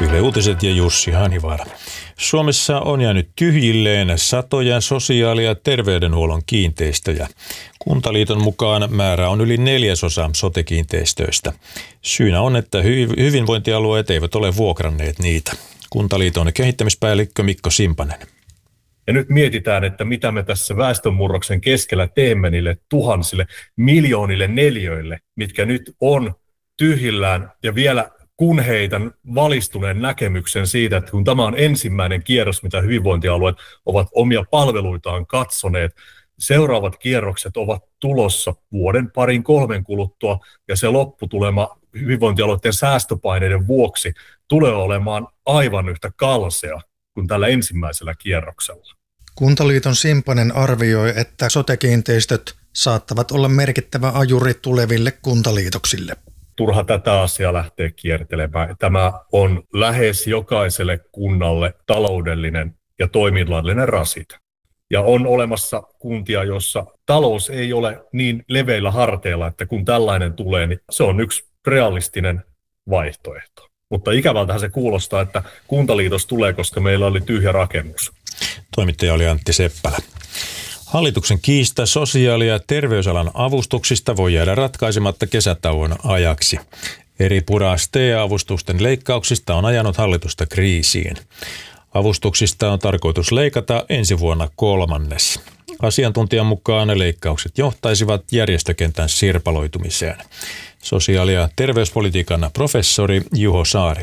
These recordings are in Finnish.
Yle Uutiset ja Jussi Hanivaara. Suomessa on jäänyt tyhjilleen satoja sosiaali- ja terveydenhuollon kiinteistöjä. Kuntaliiton mukaan määrä on yli 1/4 sote-kiinteistöistä. Syynä on, että hyvinvointialueet eivät ole vuokranneet niitä. Kuntaliiton kehittämispäällikkö Mikko Simpanen. Ja nyt mietitään, että mitä me tässä väestönmurroksen keskellä teemme niille tuhansille, miljoonille neliöille, mitkä nyt on tyhjillään, ja vielä kun heitän valistuneen näkemyksen siitä, että kun tämä on ensimmäinen kierros, mitä hyvinvointialueet ovat omia palveluitaan katsoneet, seuraavat kierrokset ovat tulossa vuoden, parin, 3 kuluttua, ja se lopputulema hyvinvointialueiden säästöpaineiden vuoksi tulee olemaan aivan yhtä kalsea kuin tällä ensimmäisellä kierroksella. Kuntaliiton Simpanen arvioi, että sote-kiinteistöt saattavat olla merkittävä ajuri tuleville kuntaliitoksille. Turha tätä asiaa lähteä kiertelemään. Tämä on lähes jokaiselle kunnalle taloudellinen ja toiminnallinen rasite. Ja on olemassa kuntia, jossa talous ei ole niin leveillä harteilla, että kun tällainen tulee, niin se on yksi realistinen vaihtoehto. Mutta ikävältähän se kuulostaa, että kuntaliitos tulee, koska meillä oli tyhjä rakennus. Toimittaja oli Antti Seppälä. Hallituksen kiista sosiaali- ja terveysalan avustuksista voi jäädä ratkaisematta kesätauon ajaksi. Eri pura STE-avustusten leikkauksista on ajanut hallitusta kriisiin. Avustuksista on tarkoitus leikata ensi vuonna 1/3. Asiantuntijan mukaan leikkaukset johtaisivat järjestökentän sirpaloitumiseen. Sosiaali- ja terveyspolitiikan professori Juho Saari.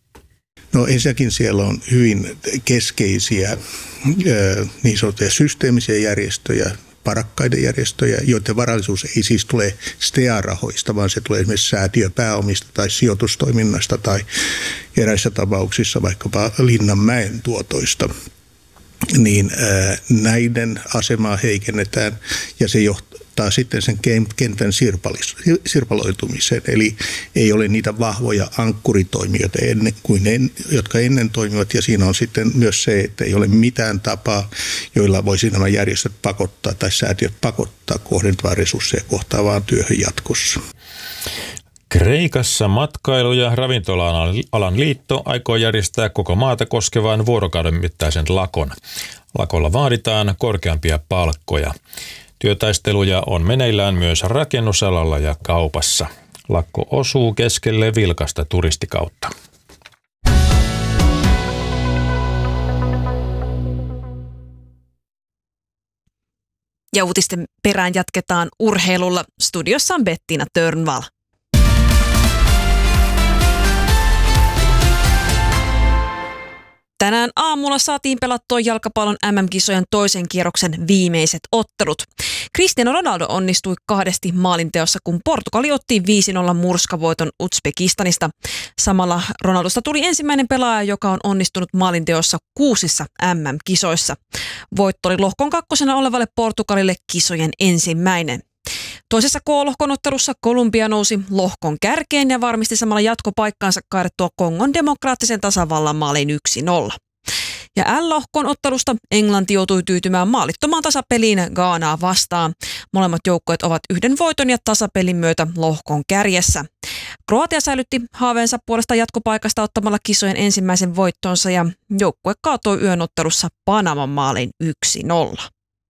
No ensinnäkin siellä on hyvin keskeisiä niin sanottuja systeemisiä järjestöjä, varakkaiden järjestöjä, joiden varallisuus ei siis tule STEA-rahoista, vaan se tulee esimerkiksi säätiöpääomista tai sijoitustoiminnasta tai eräissä tapauksissa vaikkapa Linnanmäen tuotoista. Niin näiden asemaa heikennetään ja se johtaa sitten sen kentän sirpaloitumiseen. Eli ei ole niitä vahvoja ankkuritoimijoita, jotka ennen toimivat, ja siinä on sitten myös se, että ei ole mitään tapaa, joilla voisi nämä järjestöt pakottaa tai säätiöt pakottaa kohdentavaa resursseja kohtaavaan työhön jatkossa. Kreikassa matkailu- ja ravintola-alan liitto aikoo järjestää koko maata koskevan vuorokauden mittaisen lakon. Lakolla vaaditaan korkeampia palkkoja. Työtaisteluja on meneillään myös rakennusalalla ja kaupassa. Lakko osuu keskelle vilkasta turistikautta. Ja uutisten perään jatketaan urheilulla. Studiossa on Bettina Törnvall. Tänään aamulla saatiin pelattua jalkapallon MM-kisojen toisen kierroksen viimeiset ottelut. Cristiano Ronaldo onnistui 2 maalinteossa, kun Portugali otti 5-0 murskavoiton Uzbekistanista. Samalla Ronaldosta tuli ensimmäinen pelaaja, joka on onnistunut maalinteossa 6 MM-kisoissa. Voitto oli lohkon 2. olevalle Portugalille kisojen ensimmäinen. Toisessa K-lohkon ottelussa Kolumbia nousi lohkon kärkeen ja varmisti samalla jatkopaikkaansa kaadettua Kongon demokraattisen tasavallan maalin 1-0. Ja L-lohkon ottelusta Englanti joutui tyytymään maalittomaan tasapeliin Ghanaa vastaan. Molemmat joukkueet ovat 1 voiton ja tasapelin myötä lohkon kärjessä. Kroatia säilytti haaveensa puolesta jatkopaikasta ottamalla kisojen ensimmäisen voittonsa ja joukkue kaatoi yön ottelussa Panaman maalin 1-0.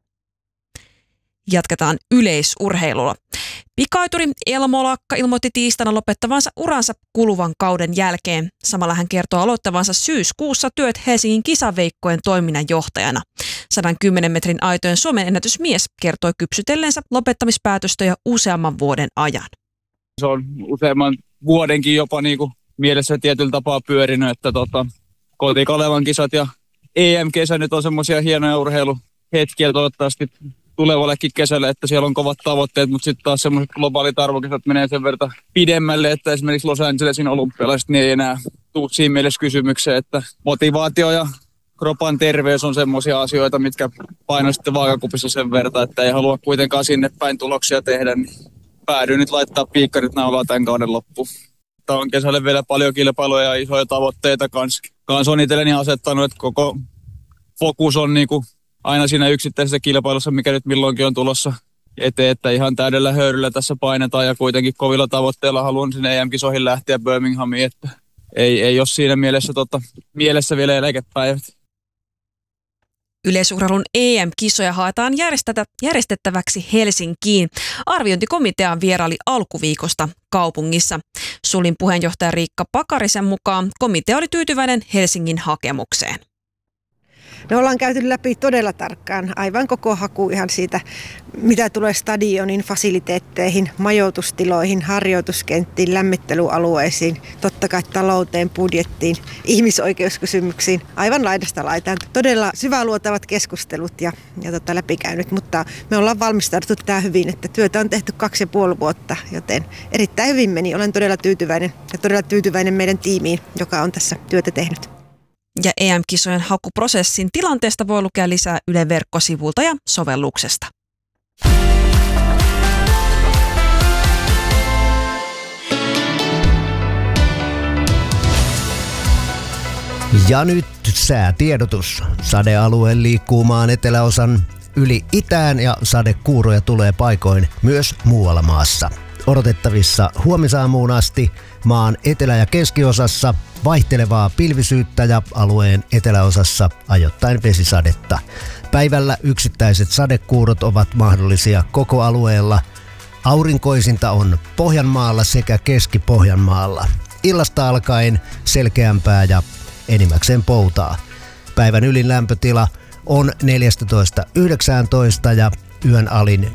Jatketaan yleisurheilulla. Pikaituri Elmo Lakka ilmoitti tiistaina lopettavansa uransa kuluvan kauden jälkeen. Samalla hän kertoo aloittavansa syyskuussa työt Helsingin kisaveikkojen toiminnanjohtajana. 110 metrin aitojen Suomen ennätysmies kertoi kypsytelleensä lopettamispäätöstä jo useamman vuoden ajan. Se on useamman vuodenkin jopa mielessä tietyllä tapaa pyörinyt, että Koti-Kalevan kisat ja EM-kesä nyt on semmoisia hienoja urheiluhetkiä toivottavasti tulevallekin kesälle, että siellä on kovat tavoitteet, mutta sitten taas semmoiset globaalit arvokisat menee sen verran pidemmälle, että esimerkiksi Los Angelesin olympialaiset niin ei enää tule siinä mielessä kysymykseen, että motivaatio ja kropan terveys on semmoisia asioita, mitkä painaa sitten vaakakupissa sen verran, että ei halua kuitenkaan sinne päin tuloksia tehdä, niin päädyin nyt laittaa piikkarit naulaa tämän kauden loppuun. On kesälle vielä paljon kilpailuja ja isoja tavoitteita kanssa on itselleni asettanut, että koko fokus on aina siinä yksittäisessä kilpailussa, mikä nyt milloinkin on tulossa eteen, että ihan täydellä höyryllä tässä painetaan ja kuitenkin kovilla tavoitteilla haluan sinne EM-kisoihin lähteä Birminghamiin, että ei ole siinä mielessä vielä eläkepäivät. Yleisurheilun EM-kisoja haetaan järjestettäväksi Helsinkiin. Arviointikomitea vieraili alkuviikosta kaupungissa. Sulin puheenjohtaja Riikka Pakarisen mukaan komitea oli tyytyväinen Helsingin hakemukseen. Me ollaan käyty läpi todella tarkkaan aivan koko haku ihan siitä, mitä tulee stadionin fasiliteetteihin, majoitustiloihin, harjoituskenttiin, lämmittelyalueisiin, totta kai talouteen, budjettiin, ihmisoikeuskysymyksiin, aivan laidasta laitaan. Todella syväluotavat keskustelut ja läpikäynyt, mutta me ollaan valmistauduttu tähän hyvin, että työtä on tehty 2,5 vuotta, joten erittäin hyvin meni. Olen todella tyytyväinen meidän tiimiin, joka on tässä työtä tehnyt. Ja EM-kisojen hakuprosessin tilanteesta voi lukea lisää Ylen verkkosivulta ja sovelluksesta. Ja nyt säätiedotus. Sadealue liikkuu maan eteläosan yli itään ja sadekuuroja tulee paikoin myös muualla maassa. Odotettavissa huomisaamuun asti maan etelä- ja keskiosassa vaihtelevaa pilvisyyttä ja alueen eteläosassa ajoittain vesisadetta. Päivällä yksittäiset sadekuurot ovat mahdollisia koko alueella. Aurinkoisinta on Pohjanmaalla sekä Keski-Pohjanmaalla. Illasta alkaen selkeämpää ja enimmäkseen poutaa. Päivän ylin lämpötila on 14–19 ja yön alin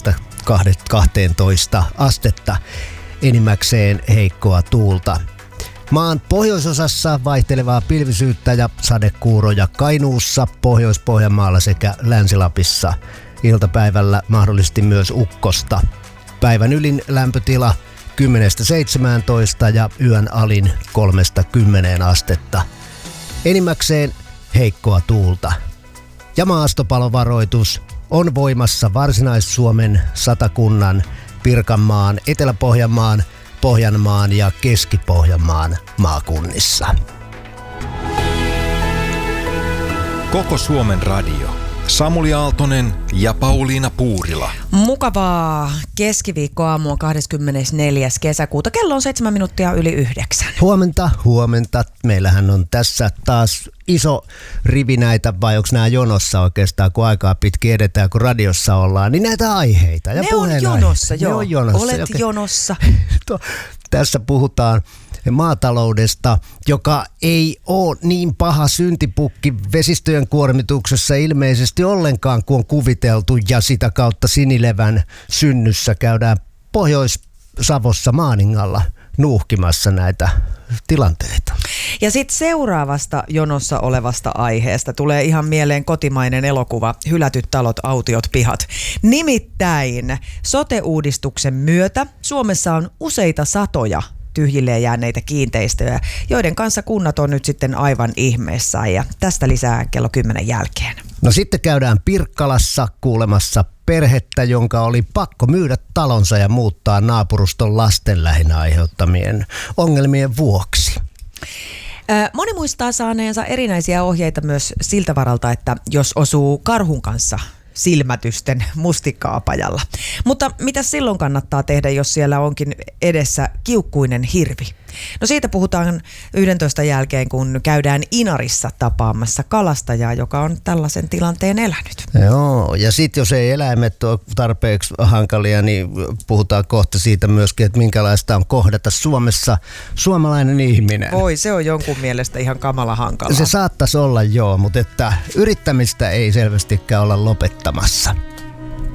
4–12 astetta. Enimmäkseen heikkoa tuulta. Maan pohjoisosassa vaihtelevaa pilvisyyttä ja sadekuuroja Kainuussa, Pohjois-Pohjanmaalla sekä Länsi-Lapissa. Iltapäivällä mahdollisesti myös ukkosta. Päivän ylin lämpötila 10–17 ja yön alin 3–10 astetta. Enimmäkseen heikkoa tuulta. Ja maastopalovaroitus on voimassa Varsinais-Suomen, Satakunnan, Pirkanmaan, Etelä-Pohjanmaan, Pohjanmaan ja Keski-Pohjanmaan maakunnissa. Koko Suomen radio. Samuli Aaltonen ja Pauliina Puurila. Mukavaa keskiviikkoaamua 24. kesäkuuta. Kello on 7 minuuttia yli 9. Huomenta. Meillähän on tässä taas iso rivi näitä, vai onko nämä jonossa oikeastaan, kun aikaa pitkin edetään, kun radiossa ollaan, niin näitä aiheita. Ja ne on jonossa, joo. Ne on jonossa. Olet jonossa. Tässä puhutaan maataloudesta, joka ei ole niin paha syntipukki vesistöjen kuormituksessa ilmeisesti ollenkaan, kuin on kuviteltu, ja sitä kautta Sinilevän synnyssä käydään Pohjois-Savossa Maaningalla nuuhkimassa näitä tilanteita. Ja sitten seuraavasta jonossa olevasta aiheesta tulee ihan mieleen kotimainen elokuva Hylätyt talot, autiot pihat. Nimittäin sote-uudistuksen myötä Suomessa on useita satoja tyhjilleen jääneitä kiinteistöjä, joiden kanssa kunnat on nyt sitten aivan ihmeessään, ja tästä lisää kello 10 jälkeen. No sitten käydään Pirkkalassa kuulemassa perhettä, jonka oli pakko myydä talonsa ja muuttaa naapuruston lasten lähinnä aiheuttamien ongelmien vuoksi. Moni muistaa saaneensa erinäisiä ohjeita myös siltä varalta, että jos osuu karhun kanssa silmätysten mustikkaapajalla. Mutta mitä silloin kannattaa tehdä, jos siellä onkin edessä kiukkuinen hirvi? No siitä puhutaan 11 jälkeen, kun käydään Inarissa tapaamassa kalastajaa, joka on tällaisen tilanteen elänyt. Joo, ja sitten jos ei eläimet ole tarpeeksi hankalia, niin puhutaan kohta siitä myöskin, että minkälaista on kohdata Suomessa suomalainen ihminen. Voi, se on jonkun mielestä ihan kamala hankalaa. Se saattaisi olla, joo, mutta että yrittämistä ei selvästikään olla lopettamassa.